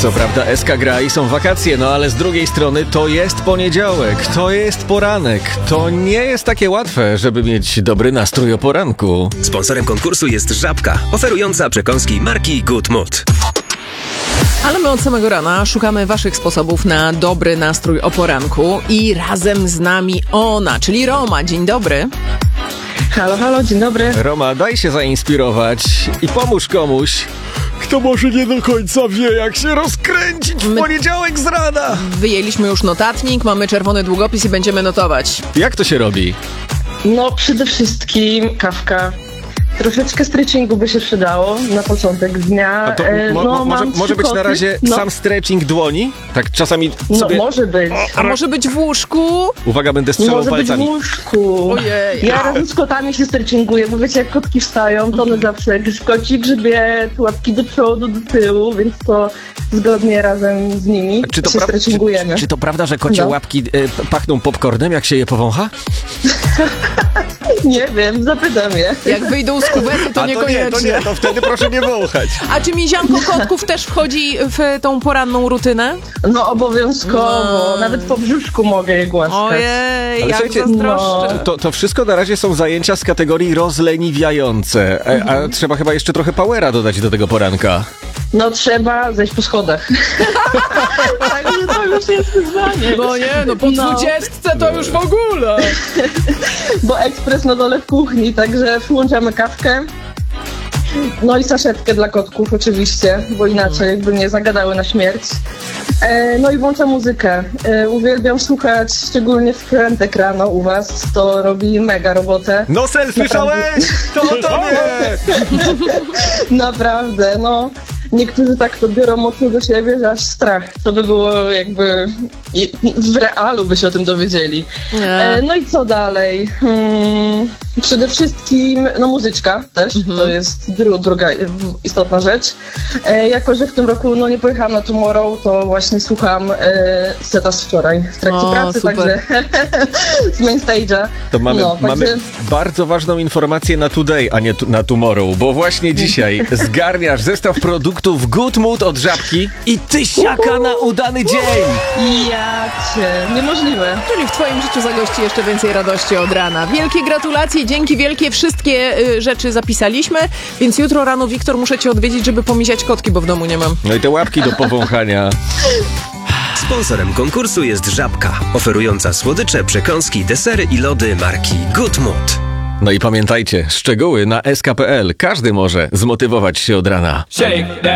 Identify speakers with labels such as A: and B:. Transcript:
A: Co prawda SK gra i są wakacje, no ale z drugiej strony to jest poniedziałek, to jest poranek. To nie jest takie łatwe, żeby mieć dobry nastrój o poranku.
B: Sponsorem konkursu jest Żabka, oferująca przekąski marki Good Mood.
C: Ale my od samego rana szukamy waszych sposobów na dobry nastrój o poranku i razem z nami ona, czyli Roma. Dzień dobry.
D: Halo, halo, dzień dobry.
A: Roma, daj się zainspirować i pomóż komuś, kto może nie do końca wie, jak się rozkręcić w poniedziałek z rana.
C: Wyjęliśmy już notatnik, mamy czerwony długopis i będziemy notować.
A: Jak to się robi?
D: No przede wszystkim kawka. Troszeczkę stretchingu by się przydało na początek dnia.
A: A to może być na razie sam stretching dłoni? Tak czasami sobie...
D: No może być.
C: A może być w łóżku?
A: Uwaga, będę strzelał
D: Może
A: palcami.
D: być w łóżku.
C: Ojej.
D: Ja razem z kotami się stretchinguję, bo wiecie, jak kotki wstają, to one zawsze jakiś kocik grzbie, łapki do przodu, do tyłu, więc to zgodnie razem z nimi się stretchingujemy.
A: Czy to prawda, że kocie łapki pachną popcornem, jak się je powącha?
D: Nie wiem, zapytam je.
C: Jak wyjdą z kuwety, to niekoniecznie.
A: to wtedy proszę nie wąchać.
C: A czy mizianko kotków też wchodzi w tą poranną rutynę?
D: No obowiązkowo, nawet po brzuszku mogę je głaskać.
C: Ojej,
A: Ale
C: jak
A: słuchajcie,
C: zazdroszczę.
A: To wszystko na razie są zajęcia z kategorii rozleniwiające. A trzeba chyba jeszcze trochę powera dodać do tego poranka.
D: No trzeba zejść po schodach. Także to już jest wyzwanie.
C: No nie, no po 20 to już w ogóle.
D: Bo ekspres na dole w kuchni, także włączamy kawkę. No i saszetkę dla kotków oczywiście, bo inaczej jakby nie zagadały na śmierć. No i włączam muzykę. Uwielbiam słuchać, szczególnie wkrętek rano u was, to robi mega robotę.
A: Nosel, słyszałeś? To o tobie!
D: Naprawdę, no. Niektórzy tak to biorą mocno do siebie, że aż strach. To by było jakby w realu by się o tym dowiedzieli. No i co dalej? Przede wszystkim muzyczka też, to jest druga istotna rzecz. Jako że w tym roku nie pojechałam na Tomorrow, to właśnie słucham seta z wczoraj w trakcie pracy,
C: super.
D: także z main stage'a.
A: To mamy
D: także...
A: bardzo ważną informację na today, a nie na tomorrow, bo właśnie dzisiaj zgarniasz zestaw produktów Good Mood od Żabki i tysiaka na udany dzień!
D: Jacie, niemożliwe.
C: Czyli w twoim życiu zagości jeszcze więcej radości od rana. Wielkie gratulacje, dzięki wielkie, wszystkie rzeczy zapisaliśmy, więc jutro rano, Wiktor, muszę cię odwiedzić, żeby pomiziać kotki, bo w domu nie mam.
A: No i te łapki do powąchania.
B: Sponsorem konkursu jest Żabka, oferująca słodycze, przekąski, desery i lody marki Good Mood.
A: No i pamiętajcie, szczegóły na sk.pl. Każdy może zmotywować się od rana.